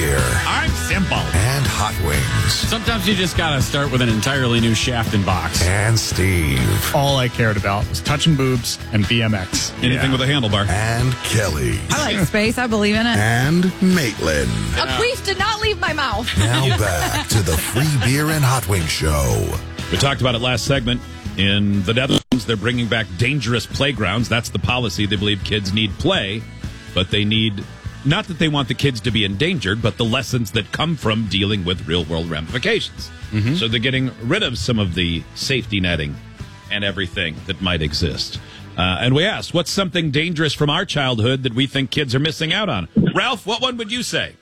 beer. I'm simple. And hot wings. Sometimes you just got to start with an entirely new shaft and box. And Steve. All I cared about was touching boobs and BMX. Anything with a handlebar. And Kelly. I like space. I believe in it. And Maitland. A queef did not leave my mouth. Now back to the Free Beer and Hot Wings Show. We talked about it last segment. In the Netherlands, they're bringing back dangerous playgrounds. That's the policy. They believe kids need play, but they need, not that they want the kids to be endangered, but the lessons that come from dealing with real-world ramifications. Mm-hmm. So they're getting rid of some of the safety netting and everything that might exist. And we asked, what's something dangerous from our childhood that we think kids are missing out on? Ralph, what one would you say?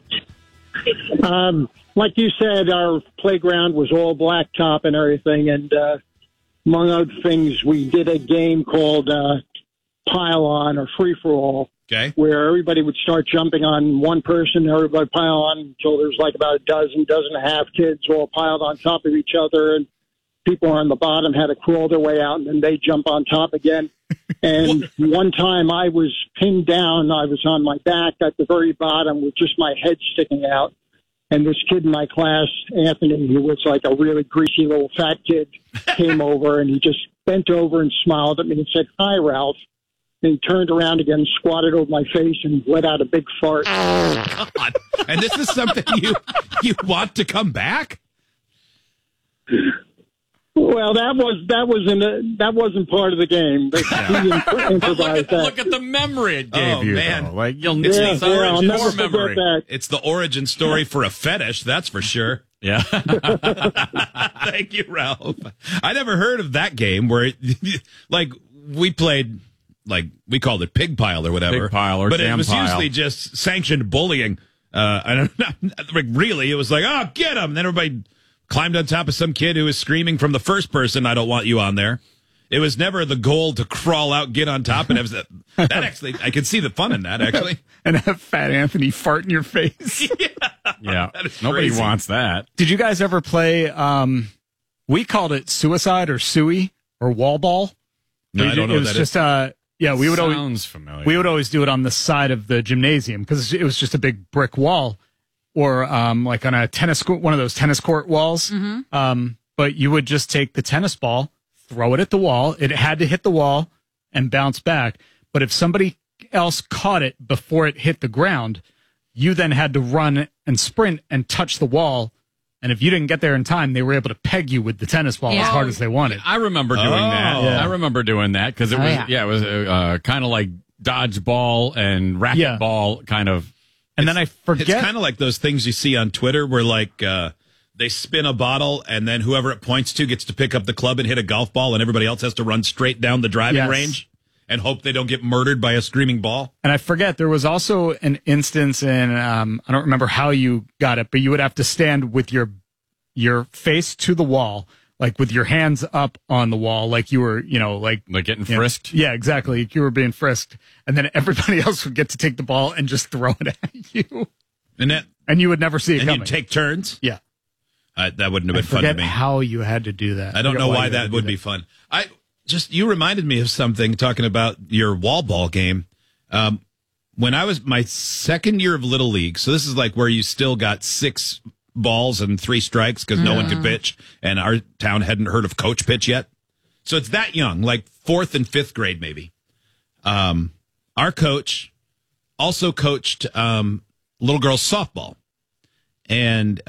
Like you said, our playground was all blacktop and everything, and among other things, we did a game called Pile On or Free for All, okay, where everybody would start jumping on one person, everybody pile on until there was like about a dozen and a half kids all piled on top of each other, and people on the bottom had to crawl their way out, and then they jump on top again. And one time I was pinned down. I was on my back at the very bottom with just my head sticking out. And this kid in my class, Anthony, who was like a really greasy little fat kid, came over and he just bent over and smiled at me and said, "Hi, Ralph." And he turned around again, squatted over my face, and let out a big fart. Oh, God. And this is something you want to come back? Well, that wasn't part of the game. But he improvised that. Look at the memory it gave you. Man. Though. Like you'll I'll never forget memory. that. It's the origin story for a fetish, that's for sure. Yeah. Thank you, Ralph. I never heard of that game where, like, we played, like, we called it pig pile or whatever. Pig pile or but jam it was pile. usually just sanctioned bullying. And like, really, it was like, oh, get him. Then everybody climbed on top of some kid who was screaming from the first person, "I don't want you on there." It was never the goal to crawl out, get on top, and it was that actually, I could see the fun in that, actually. And have Fat Anthony fart in your face. Yeah. That is Nobody crazy. wants that. Did you guys ever play, we called it suicide or suey or wall ball? No, I don't know it what was that is. just, yeah, we would Sounds familiar. we would always do it on the side of the gymnasium because it was just a big brick wall, or like on a tennis court, one of those tennis court walls. Mm-hmm. But you would just take the tennis ball, throw it at the wall. It had to hit the wall and bounce back. But if somebody else caught it before it hit the ground, you then had to run and sprint and touch the wall. And if you didn't get there in time, they were able to peg you with the tennis ball as hard as they wanted. I remember doing that. Yeah. I remember doing that because it was it was kind of like dodgeball and racquetball kind of. And then I forget. It's kind of like those things you see on Twitter where, like, they spin a bottle and then whoever it points to gets to pick up the club and hit a golf ball, and everybody else has to run straight down the driving range and hope they don't get murdered by a screaming ball. And I forget, there was also an instance in, I don't remember how you got it, but you would have to stand with your face to the wall, like with your hands up on the wall, like you were, like getting frisked. Yeah, exactly. Like you were being frisked. And then everybody else would get to take the ball and just throw it at you. And you would never see it coming. And you'd take turns? Yeah. That wouldn't have been fun to me. How you had to do that. I don't know why that would be fun. You reminded me of something talking about your wall ball game. When I was my second year of Little League, so this is like where you still got 6 balls and 3 strikes because no one could pitch, and our town hadn't heard of coach pitch yet. So it's that young, like 4th and 5th grade maybe. Our coach also coached little girls softball, and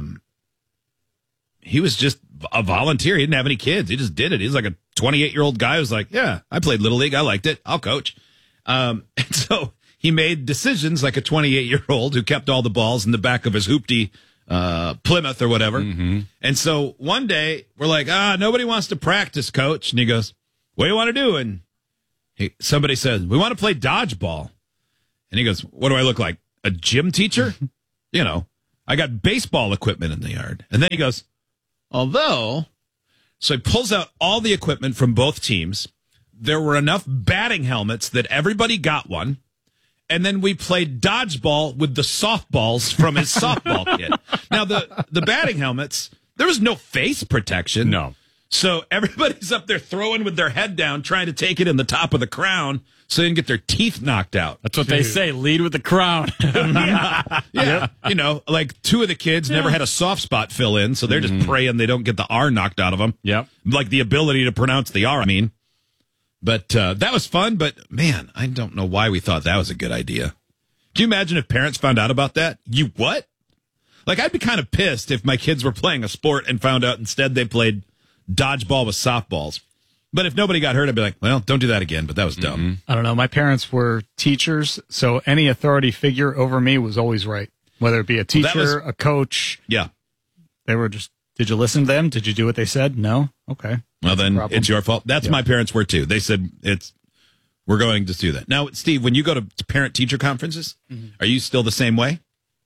he was just a volunteer. He didn't have any kids. He just did it. He was like a 28-year-old guy who was like, yeah, I played Little League. I liked it. I'll coach. And so he made decisions like a 28-year-old who kept all the balls in the back of his hoopty Plymouth or whatever. Mm-hmm. And so one day we're like, nobody wants to practice, coach. And he goes, what do you want to do? And somebody says, we want to play dodgeball. And he goes, what do I look like? A gym teacher? I got baseball equipment in the yard. And then he goes, so he pulls out all the equipment from both teams. There were enough batting helmets that everybody got one. And then we played dodgeball with the softballs from his softball kit. Now, the batting helmets, there was no face protection. No. So everybody's up there throwing with their head down, trying to take it in the top of the crown so they can get their teeth knocked out. That's what they say. Lead with the crown. Yeah. You know, like 2 of the kids never had a soft spot fill in, so they're just praying they don't get the R knocked out of them. Yep. Like the ability to pronounce the R, I mean. But that was fun, but man, I don't know why we thought that was a good idea. Can you imagine if parents found out about that? You what? Like, I'd be kind of pissed if my kids were playing a sport and found out instead they played dodgeball with softballs. But if nobody got hurt, I'd be like, well, don't do that again. But that was dumb. I don't know. My parents were teachers, so any authority figure over me was always right. Whether it be a teacher, a coach. Yeah. They were just, did you listen to them? Did you do what they said? No? Okay. Well, then it's your fault. That's my parents were too. They said we're going to do that. Now, Steve, when you go to parent-teacher conferences, are you still the same way?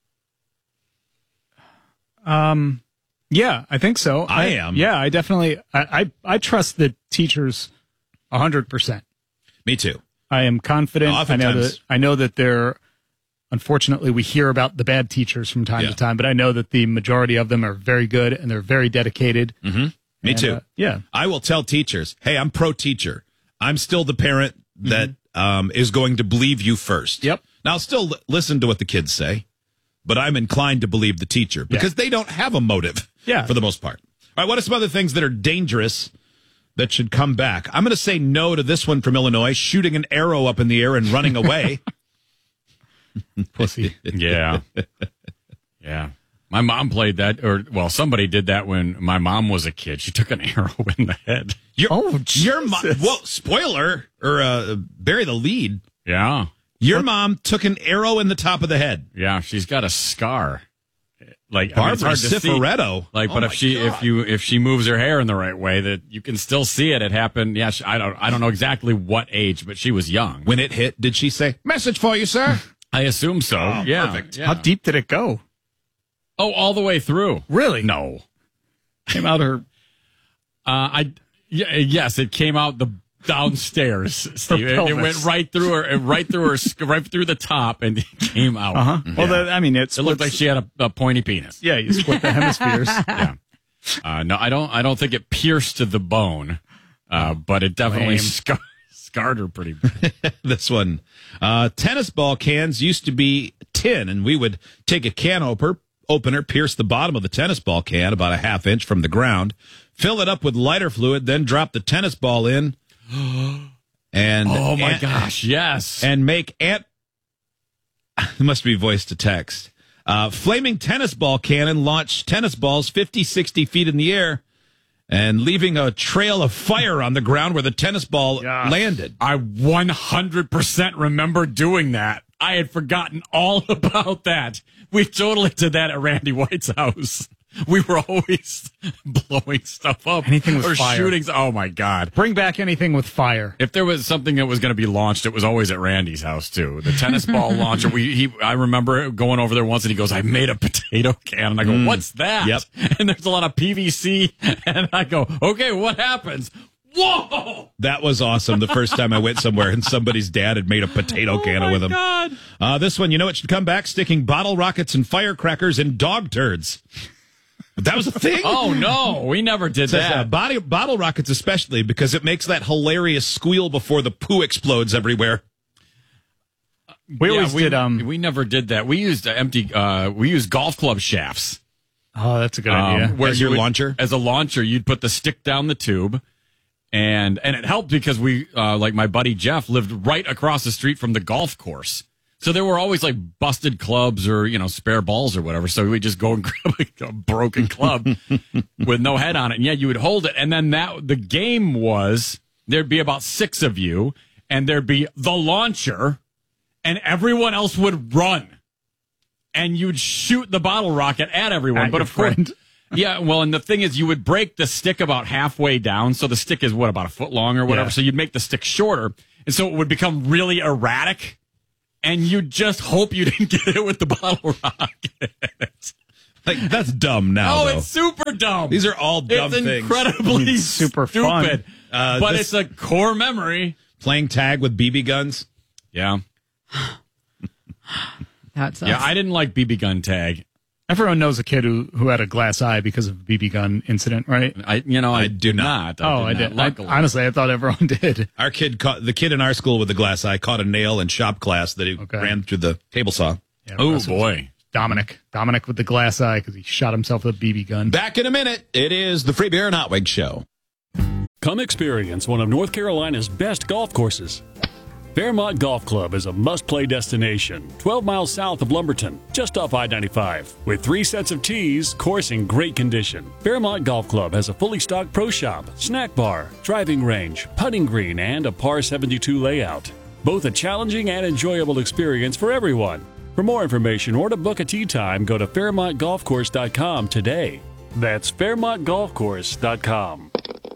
Yeah, I think so. I am. Yeah, I definitely, I trust the teachers 100%. Me too. I am confident. I know that they're, unfortunately, we hear about the bad teachers from time to time, but I know that the majority of them are very good and they're very dedicated. Me too. Yeah. I will tell teachers, hey, I'm pro-teacher. I'm still the parent that is going to believe you first. Yep. Now, I'll still listen to what the kids say, but I'm inclined to believe the teacher because they don't have a motive for the most part. All right, what are some other things that are dangerous that should come back? I'm going to say no to this one from Illinois, shooting an arrow up in the air and running away. Pussy. Yeah. Yeah. My mom played that, somebody did that when my mom was a kid. She took an arrow in the head. Your mom, well, spoiler, or bury the lead. Yeah. Your mom took an arrow in the top of the head. Yeah, she's got a scar. Like Barbara it's hard to Cifaretto. See. Like, but if she moves her hair in the right way, that you can still see it. It happened. Yeah, I don't know exactly what age, but she was young when it hit. Did she say message for you, sir? I assume so. Oh, yeah. Perfect. Yeah. How deep did it go? Oh, all the way through. Really? No. Came out her. Yes, it came out the downstairs. Steve. It went right through her, right through the top, and it came out. Uh-huh. Well, it looked like she had a pointy penis. Yeah, you split the hemispheres. Yeah. No, I don't think it pierced to the bone, but it definitely scarred her pretty bad. This one, tennis ball cans used to be tin, and we would take a can opener, pierce the bottom of the tennis ball can about a half inch from the ground, fill it up with lighter fluid, then drop the tennis ball in. And oh my gosh, yes. And make it must be voice to text. Flaming tennis ball cannon launched tennis balls 50, 60 feet in the air and leaving a trail of fire on the ground where the tennis ball landed. I 100% remember doing that. I had forgotten all about that. We totally did that at Randy White's house. We were always blowing stuff up. Anything with or fire. Shooting. Oh, my God. Bring back anything with fire. If there was something that was going to be launched, it was always at Randy's house, too. The tennis ball launcher. I remember going over there once, and he goes, I made a potato can. And I go, what's that? Yep. And there's a lot of PVC. And I go, okay, what happens? Whoa! That was awesome. The first time I went somewhere and somebody's dad had made a potato cannon with him. God. This one, you know what should come back? Sticking bottle rockets and firecrackers in dog turds. That was a thing? Oh, no. We never did that. Bottle rockets especially, because it makes that hilarious squeal before the poo explodes everywhere. We never did that. We used we used golf club shafts. Oh, that's a good idea. As your launcher? As a launcher, you'd put the stick down the tube. And it helped because we, like my buddy Jeff, lived right across the street from the golf course. So there were always like busted clubs or, spare balls or whatever. So we'd just go and grab a broken club with no head on it. And yeah, you would hold it. And then the game was there'd be about 6 of you and there'd be the launcher and everyone else would run and you'd shoot the bottle rocket at everyone. But of course, yeah, well, and the thing is, you would break the stick about halfway down. So the stick is about a foot long or whatever. Yeah. So you'd make the stick shorter. And so it would become really erratic. And you just hope you didn't get hit with the bottle rocket. Like, that's dumb now. Oh, though. It's super dumb. These are all dumb things. It's incredibly super stupid. Fun. But it's a core memory. Playing tag with BB guns. Yeah. That sucks. Yeah, I didn't like BB gun tag. Everyone knows a kid who had a glass eye because of a BB gun incident, right? I do not. I did. Luckily. Honestly, I thought everyone did. Our kid the kid in our school with the glass eye caught a nail in shop class that he ran through the table saw. Yeah, oh, boy. Dominic with the glass eye because he shot himself with a BB gun. Back in a minute. It is the Free Beer and Hot Wings Show. Come experience one of North Carolina's best golf courses. Fairmont Golf Club is a must-play destination 12 miles south of Lumberton, just off I-95. With 3 sets of tees, course in great condition. Fairmont Golf Club has a fully stocked pro shop, snack bar, driving range, putting green, and a par 72 layout. Both a challenging and enjoyable experience for everyone. For more information or to book a tee time, go to FairmontGolfCourse.com today. That's FairmontGolfCourse.com.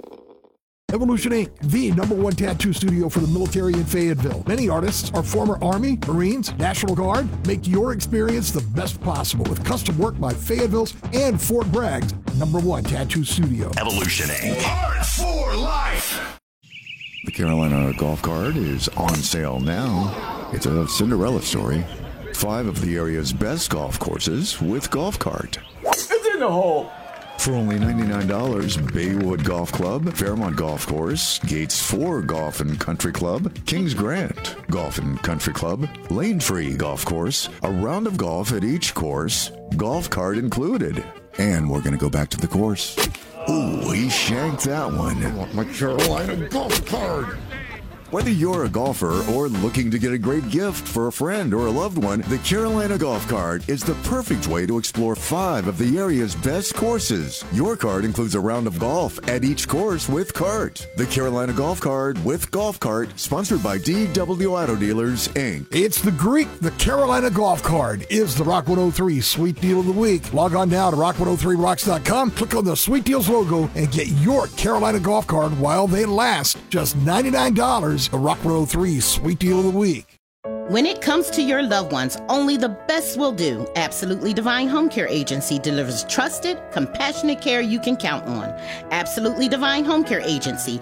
Evolution Inc., the #1 tattoo studio for the military in Fayetteville. Many artists are former Army, Marines, National Guard. Make your experience the best possible with custom work by Fayetteville's and Fort Bragg's #1 tattoo studio. Evolution Inc. Art for life. The Carolina Golf Cart is on sale now. It's a Cinderella story. 5 of the area's best golf courses with Golf Cart. It's in the hole. For only $99, Baywood Golf Club, Fairmont Golf Course, Gates 4 Golf and Country Club, Kings Grant Golf and Country Club, Lane Free Golf Course, a round of golf at each course, Golf Cart included. And we're going to go back to the course. Ooh, he shanked that one. I want my Carolina Golf Cart. Whether you're a golfer or looking to get a great gift for a friend or a loved one, the Carolina Golf Cart is the perfect way to explore 5 of the area's best courses. Your cart includes a round of golf at each course with cart. The Carolina Golf Cart with Golf Cart, sponsored by DW Auto Dealers, Inc. It's the Greek. The Carolina Golf Cart is the Rock 103 Sweet Deal of the Week. Log on now to rock103rocks.com, click on the Sweet Deals logo, and get your Carolina Golf Cart while they last. Just $99. A Rock 103 Sweet Deal of the Week. When it comes to your loved ones, only the best will do. Absolutely Divine Home Care Agency delivers trusted, compassionate care you can count on. Absolutely Divine Home Care Agency,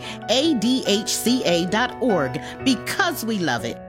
ADHCA.org, because we love it.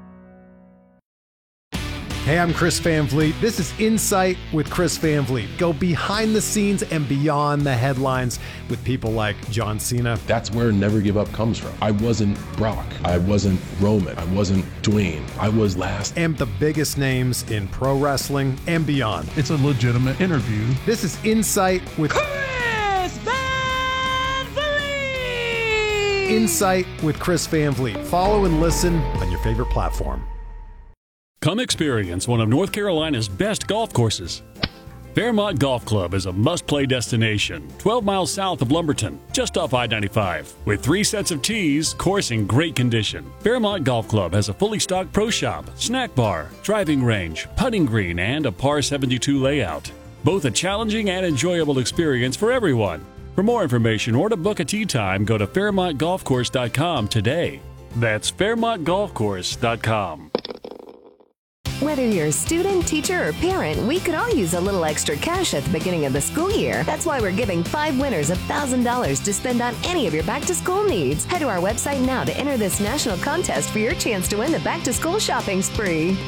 Hey, I'm Chris Van Vliet. This is Insight with Chris Van Vliet. Go behind the scenes and beyond the headlines with people like John Cena. That's where Never Give Up comes from. I wasn't Brock. I wasn't Roman. I wasn't Dwayne. I was last. And the biggest names in pro wrestling and beyond. It's a legitimate interview. This is Insight with Chris Van Vliet. Insight with Chris Van Vliet. Follow and listen on your favorite platform. Come experience one of North Carolina's best golf courses. Fairmont Golf Club is a must-play destination 12 miles south of Lumberton, just off I-95. With 3 sets of tees, course in great condition. Fairmont Golf Club has a fully stocked pro shop, snack bar, driving range, putting green, and a par 72 layout. Both a challenging and enjoyable experience for everyone. For more information or to book a tee time, go to FairmontGolfCourse.com today. That's FairmontGolfCourse.com. Whether you're a student, teacher, or parent, we could all use a little extra cash at the beginning of the school year. That's why we're giving 5 winners $1,000 to spend on any of your back-to-school needs. Head to our website now to enter this national contest for your chance to win the back-to-school shopping spree.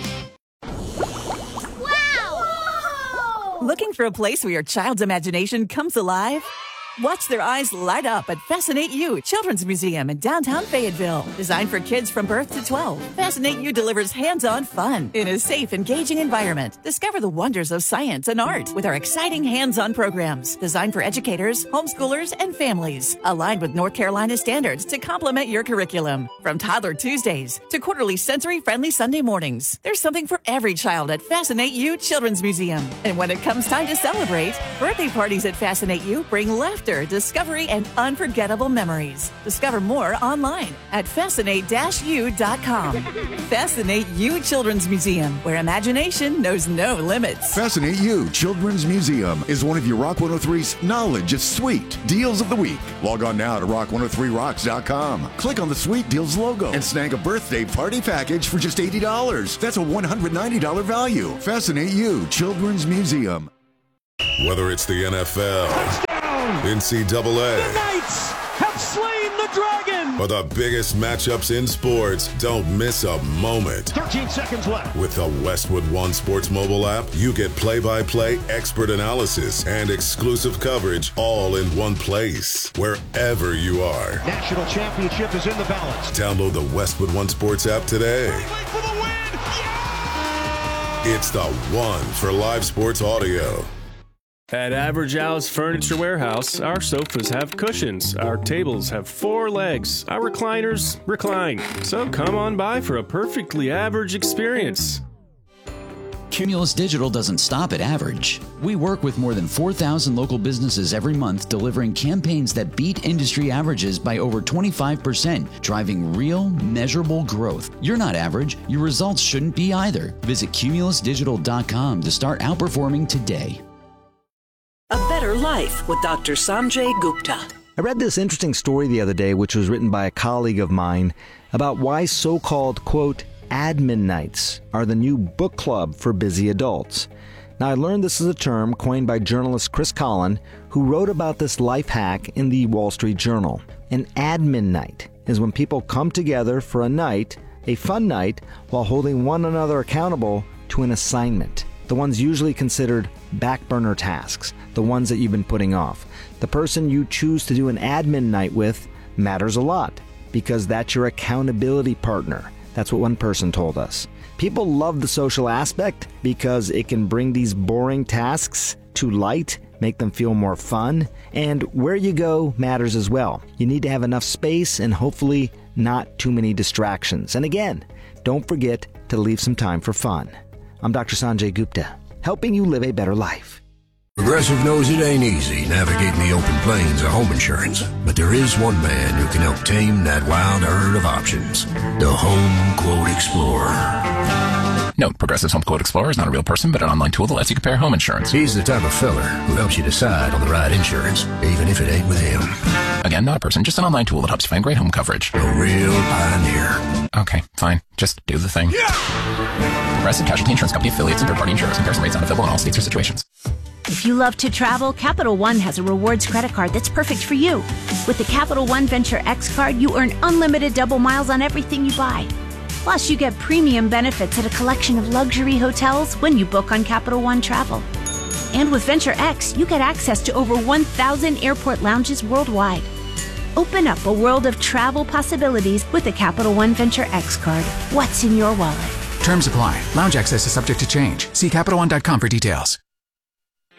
Wow! Looking for a place where your child's imagination comes alive? Watch their eyes light up at Fascinate You Children's Museum in downtown Fayetteville. Designed for kids from birth to 12, Fascinate You delivers hands-on fun in a safe, engaging environment. Discover the wonders of science and art with our exciting hands-on programs designed for educators, homeschoolers, and families. Aligned with North Carolina standards to complement your curriculum. From Toddler Tuesdays to quarterly sensory-friendly Sunday mornings, there's something for every child at Fascinate You Children's Museum. And when it comes time to celebrate, birthday parties at Fascinate You bring laughter, discovery, and unforgettable memories. Discover more online at fascinate-u.com. Fascinate You Children's Museum, where imagination knows no limits. Fascinate You Children's Museum is one of your Rock 103's knowledge of sweet deals of the week. Log on now to rock103rocks.com. Click on the Sweet Deals logo and snag a birthday party package for just $80. That's a $190 value. Fascinate You Children's Museum. Whether it's the NFL, NCAA, the Knights have slain the Dragon! For the biggest matchups in sports, don't miss a moment. 13 seconds left. With the Westwood One Sports mobile app, you get play-by-play expert analysis and exclusive coverage all in one place, wherever you are. National championship is in the balance. Download the Westwood One Sports app today. For the win! Yeah! It's the one for live sports audio. At Average Al's Furniture Warehouse, our sofas have cushions, our tables have 4 legs, our recliners recline. So come on by for a perfectly average experience. Cumulus Digital doesn't stop at average. We work with more than 4,000 local businesses every month, delivering campaigns that beat industry averages by over 25%, driving real, measurable growth. You're not average. Your results shouldn't be either. Visit cumulusdigital.com to start outperforming today. A Better Life with Dr. Sanjay Gupta. I read this interesting story the other day, which was written by a colleague of mine, about why so-called, quote, admin nights are the new book club for busy adults. Now, I learned this is a term coined by journalist Chris Collin, who wrote about this life hack in the Wall Street Journal. An admin night is when people come together for a night, a fun night, while holding one another accountable to an assignment. The ones usually considered back burner tasks, the ones that you've been putting off. The person you choose to do an admin night with matters a lot because that's your accountability partner. That's what one person told us. People love the social aspect because it can bring these boring tasks to light, make them feel more fun, and where you go matters as well. You need to have enough space and hopefully not too many distractions. And again, don't forget to leave some time for fun. I'm Dr. Sanjay Gupta, helping you live a better life. Progressive knows it ain't easy navigating the open plains of home insurance, but there is one man who can help tame that wild herd of options. The Home Quote Explorer. Note, Progressive's Home Quote Explorer is not a real person, but an online tool that lets you compare home insurance. He's the type of feller who helps you decide on the right insurance, even if it ain't with him. Again, not a person, just an online tool that helps you find great home coverage. A real pioneer. Okay, fine. Just do the thing. Yeah! Progressive Casualty Insurance Company affiliates and third-party insurers. Comparison rates not available in all states or situations. If you love to travel, Capital One has a rewards credit card that's perfect for you. With the Capital One Venture X card, you earn unlimited double miles on everything you buy. Plus, you get premium benefits at a collection of luxury hotels when you book on Capital One Travel. And with Venture X, you get access to over 1,000 airport lounges worldwide. Open up a world of travel possibilities with the Capital One Venture X card. What's in your wallet? Terms apply. Lounge access is subject to change. See CapitalOne.com for details.